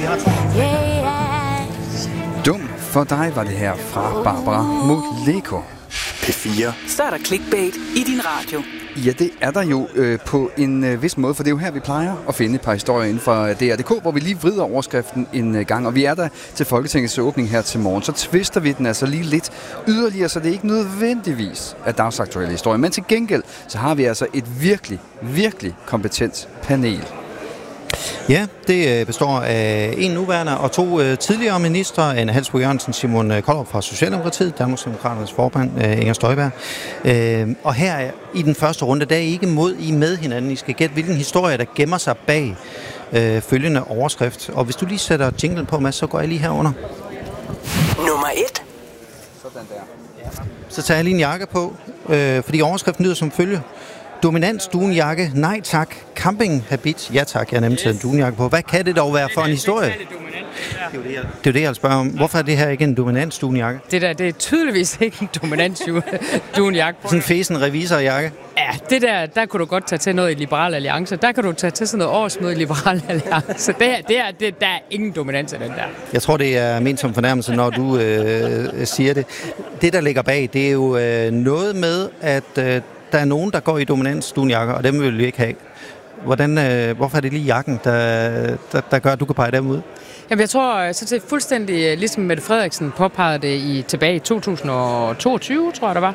Dum for dig var det her fra Barbara Moleko. P4. Så er der clickbait i din radio. Ja, det er der jo på en vis måde, for det er jo her, vi plejer at finde et par historier inden for DR.dk, hvor vi lige vrider overskriften en gang. Og vi er der til Folketingets åbning her til morgen, så twister vi den altså lige lidt yderligere, så det er ikke nødvendigvis af dagsaktuelle historier. Men til gengæld, så har vi altså et virkelig kompetent panel. Ja, det består af en nuværende og to tidligere ministre, Ane Halsboe-Jørgensen, Simon Kollerup fra Socialdemokratiet, Danmarksdemokraternes formand, Inger Støjberg. Og her i den første runde, der er I ikke med hinanden. I skal gætte, hvilken historie, der gemmer sig bag følgende overskrift. Og hvis du lige sætter jinglen på, Mads, så går jeg lige herunder. Nummer 1. Sådan der. Så tager jeg lige en jakke på, fordi overskriften lyder som følge. Dominant dunjakke, nej tak. Campinghabit, ja tak. Jeg har nemlig taget en dunjakke på. Hvad kan det dog være for en historie? Det er jo det, jeg spørger om. Hvorfor er det her ikke en dominant dunjakke? Det er tydeligvis ikke en dominant dunjakke. Sådan en fesen revisorjakke? Ja, der kunne du godt tage til noget i Liberal Alliance. Der kan du tage til sådan noget årsmøde i Liberal Alliance. Der er ingen dominans af den der. Jeg tror, det er ment som fornærmelse, når du siger det. Det, der ligger bag, det er jo noget med, at der er nogen, der går i dominans dunjakker, og dem vil vi ikke have. Hvorfor er det lige jakken, der gør, at du kan pege dem ud? Jamen, jeg tror så til fuldstændig, ligesom Mette Frederiksen påpegede det tilbage i 2022, tror jeg det var,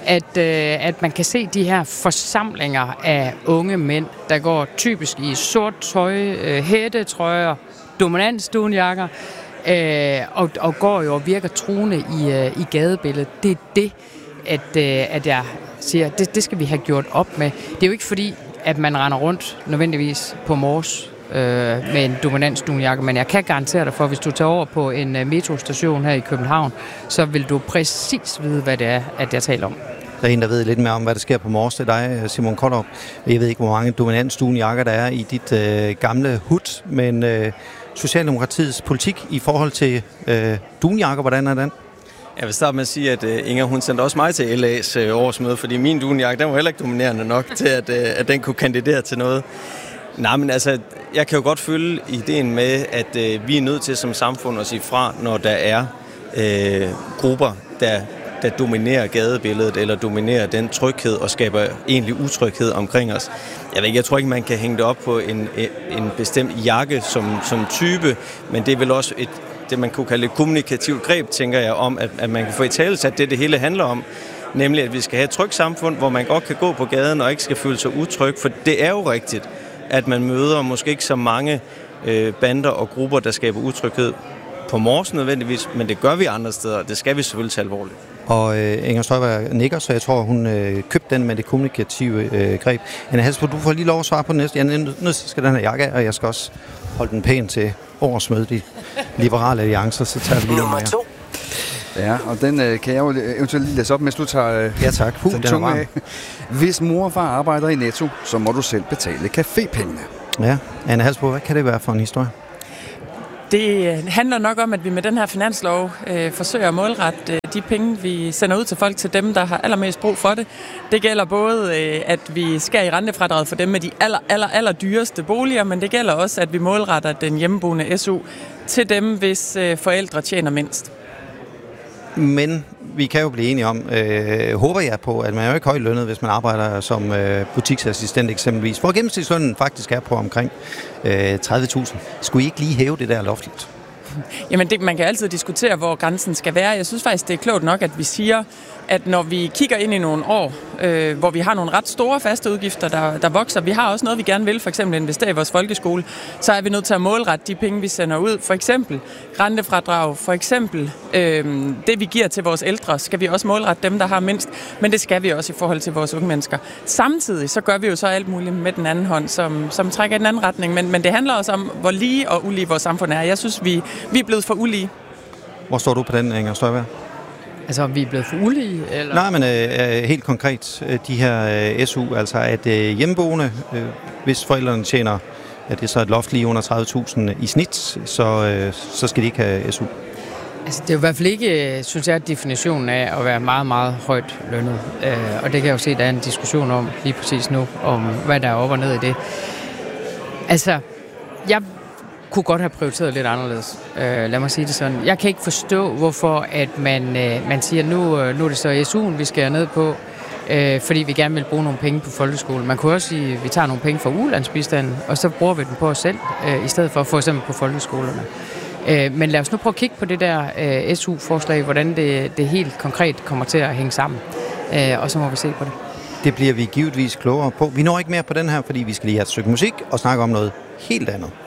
at man kan se de her forsamlinger af unge mænd, der går typisk i sort tøj, hættetrøjer, dominansdunjakker, og går jo og virker truende i gadebilledet. Det er det, at jeg siger, det skal vi have gjort op med. Det er jo ikke fordi, at man render rundt nødvendigvis på Mors med en dominansdunjakke, men jeg kan garantere dig for, hvis du tager over på en metrostation her i København, så vil du præcis vide, hvad det er, at jeg taler om. Der er en, der ved lidt mere om, hvad der sker på Mors. Det er dig, Simon Kollerup. Jeg ved ikke, hvor mange dominansdunjakker der er i dit gamle hud, men Socialdemokratiets politik i forhold til dunjakker, hvordan er den? Jeg vil starte med at sige, at Inger, hun sendte også mig til LA's årsmøde, fordi min dunjakke, den var heller ikke dominerende nok til, at den kunne kandidere til noget. Nej, men altså, jeg kan jo godt følge ideen med, at vi er nødt til som samfund at sige fra, når der er grupper, der dominerer gadebilledet, eller dominerer den tryghed og skaber egentlig utryghed omkring os. Jeg tror ikke, man kan hænge det op på en bestemt jakke som type, men det er vel også det, man kunne kalde et kommunikativt greb, tænker jeg, om, at man kan få i talesat det hele handler om. Nemlig, at vi skal have et trygt samfund, hvor man godt kan gå på gaden og ikke skal føle sig utryg. For det er jo rigtigt, at man møder måske ikke så mange bander og grupper, der skaber utryghed på Mors nødvendigvis, men det gør vi andre steder, og det skal vi selvfølgelig tage alvorligt. Og Inger Støjberg nikker, så jeg tror, hun købte den med det kommunikative greb. Ane Halsboe, du får lige lov at svare på den næste. Jeg nu skal den her jakke af, og jeg skal også holde den pæn til årsmødet i Liberale Alliancer, så tager vi lige Nummer 2. Ja, og den kan jeg jo eventuelt lige læse op, mens du tager ja, tak. tunge af. Hvis mor og far arbejder i Netto, så må du selv betale cafépengene. Ja, Ane Halsboe, hvad kan det være for en historie? Det handler nok om, at vi med den her finanslov forsøger at målrette de penge, vi sender ud til folk, til dem, der har allermest brug for det. Det gælder både, at vi skærer i rentefradraget for dem med de aller dyreste boliger, men det gælder også, at vi målretter den hjemmeboende SU til dem, hvis forældre tjener mindst. Men vi kan jo blive enige om, håber jeg på, at man er jo ikke højt lønnet, hvis man arbejder som butiksassistent eksempelvis, hvor gennemsnitslønnen faktisk er på omkring 30.000. Skulle I ikke lige hæve det der loftet? Jamen, man kan altid diskutere, hvor grænsen skal være. Jeg synes faktisk, det er klogt nok, at vi siger, at når vi kigger ind i nogle år, hvor vi har nogle ret store faste udgifter, der vokser, vi har også noget, vi gerne vil, for eksempel investere i vores folkeskole, så er vi nødt til at målrette de penge, vi sender ud. For eksempel rentefradrag, for eksempel det, vi giver til vores ældre, skal vi også målrette dem, der har mindst, men det skal vi også i forhold til vores unge mennesker. Samtidig så gør vi jo så alt muligt med den anden hånd, som trækker i den anden retning, men det handler også om, hvor lige og ulige vores samfund er. Jeg synes, vi er blevet for ulige. Hvor står du på den, Inger Støjberg? Altså, om vi er blevet for ulige? Eller? Nej, men helt konkret, de her SU, altså at hjemmeboende, hvis forældrene tjener, det er så et loft lige under 30.000 i snit, så skal de ikke have SU. Altså, det er jo i hvert fald ikke, synes jeg, definitionen af at være meget, meget højt lønnet. Og det kan jeg jo se, der er en diskussion om lige præcis nu, om hvad der er op og ned i det. Altså, kunne godt have prioriteret lidt anderledes. Lad mig sige det sådan. Jeg kan ikke forstå, hvorfor at man siger, nu er det så SU'en, vi skal ned på, fordi vi gerne vil bruge nogle penge på folkeskolen. Man kunne også sige, at vi tager nogle penge fra ulandsbistanden, og så bruger vi den på os selv, i stedet for eksempel på folkeskolerne. Men lad os nu prøve at kigge på det der SU-forslag, hvordan det helt konkret kommer til at hænge sammen. Og så må vi se på det. Det bliver vi givetvis klogere på. Vi når ikke mere på den her, fordi vi skal lige have et stykke musik og snakke om noget helt andet.